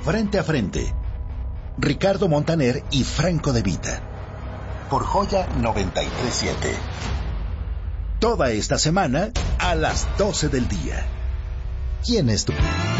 Frente a Frente. Ricardo Montaner y Franco De Vita. Por Joya 93.7. Toda esta semana a las 12 del día. ¿Quién es tú?